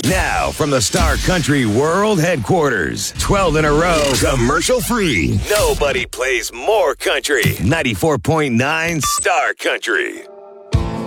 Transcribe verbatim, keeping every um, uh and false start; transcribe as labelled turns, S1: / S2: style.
S1: Now, from the Star Country World Headquarters, twelve in a row, commercial-free. Nobody plays more country. ninety-four point nine Star Country.